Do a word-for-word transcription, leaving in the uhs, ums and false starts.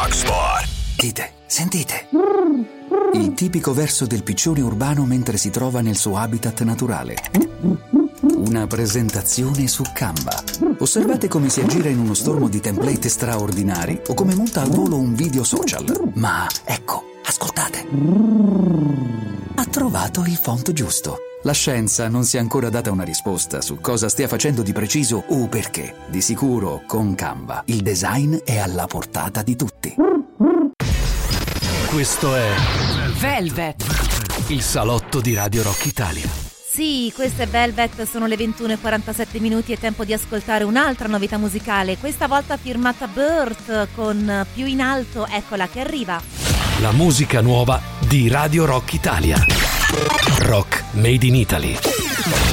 Rock Spot. Sentite, sentite. Il tipico verso del piccione urbano mentre si trova nel suo habitat naturale. Una presentazione su Canva. Osservate come si aggira in uno stormo di template straordinari o come monta al volo un video social. Ma ecco, ascoltate. Ha trovato il font giusto. La scienza non si è ancora data una risposta su cosa stia facendo di preciso o perché. Di sicuro, con Canva, il design è alla portata di tutti. Questo è Velvet, il salotto di Radio Rock Italia. Sì, questo è Velvet, sono le ventuno e quarantasette minuti, è tempo di ascoltare un'altra novità musicale, questa volta firmata Burt con Più in alto, eccola che arriva. La musica nuova di Radio Rock Italia. Rock Made in Italy.